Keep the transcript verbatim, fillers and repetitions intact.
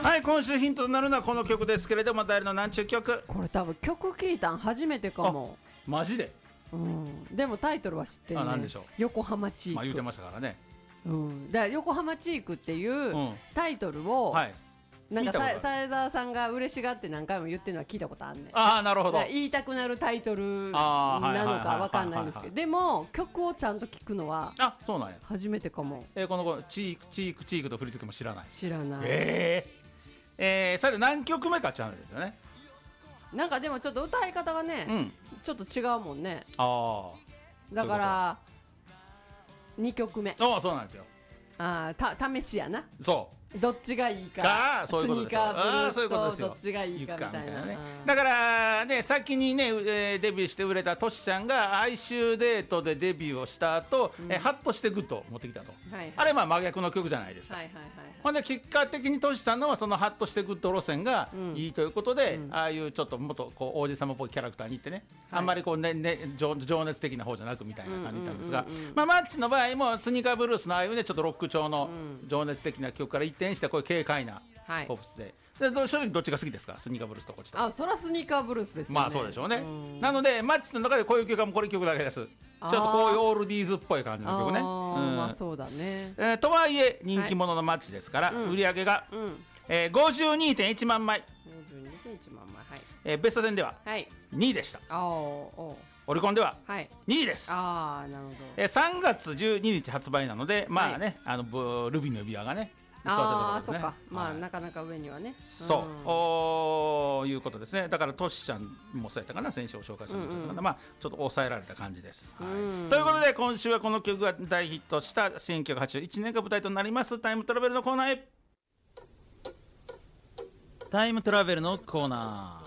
はい、今週ヒントとなるのはこの曲ですけれども、誰のなんちゅう曲？ これ多分曲聞いたん初めてかも。 マジで？ うん、でもタイトルは知ってるね。 あ、なんでしょう。 横浜チーク。 まあ言うてましたからね。 うん、だから横浜チークっていうタイトルを、 うん、はい、 なんかさ沢沢さんが嬉しがって何回も言ってるのは聞いたことあんねん。 ああ、なるほど。 言いたくなるタイトルなのかわかんないんですけど、でも曲をちゃんと聞くのはあ、そうなんや、 初めてかも。 えー、この子チークチークチークと振り付けも知らない。 知らない。 えー、えー、それで何曲目かって話ですよね。 なんかでもちょっと歌い方がね、うん、ちょっと違うもんね。 ああ、だからにきょくめ。 ああ、そうなんですよ。 ああ、た試しやな。 そうどっちがいいか、 あ、そういうことですよ。 スニーカーブルースとどっちがいいかみたいな、 みたいなね。だからね、先にね、えー、デビューして売れたトシさんが哀愁デートでデビューをした後、うん、えー、ハッとしてグッドを持ってきたと、はいはい、あれまあ真逆の曲じゃないですか。はいはいはいはい、ほんで結果的にトシさんのはそのハッとしてグッド路線がいいということで、うん、ああいうちょっともっとこう王子様っぽいキャラクターにいってね、はい、あんまりこう、ねね、情, 情熱的な方じゃなくみたいな感じなんですが、まあ、マッチの場合もスニーカーブルースのああいうねちょっとロック調の情熱的な曲から一転してこういう軽快なポップスで、はい、で正直どっちが好きですか？スニーカーブルースとこっちと。 あ、そらスニーカーブルースですよね。 まあそうでしょうね。なのでマッチの中でこういう曲はもうこれ曲だけです。ちょっとこういうオールディーズっぽい感じの曲ね。あ、 うん、まあそうだね、 えー、とはいえ人気者のマッチですから、はい、売り上げが、うん、えー、ごじゅうにてんいちまんまい、 ごじゅうにてんいちまんまい、はい、 えー、ベストテンではにいでした、 はい、おオリコンではにいです、 はい、あ、なるほど、 えー、さんがつじゅうににち発売なので、まあね、はい、あのルビーの指輪がねああ、そうか、まあ、はい、なかなか上にはね、 そう、うん、おいうことですね。だからトシちゃんもそうやったかな、先週紹介したのかな、うんうん、まあちょっと抑えられた感じです、はい、ということで今週はこの曲が大ヒットしたせんきゅうひゃくはちじゅういちねんが舞台となりますタイムトラベルのコーナーへ。タイムトラベルのコーナー、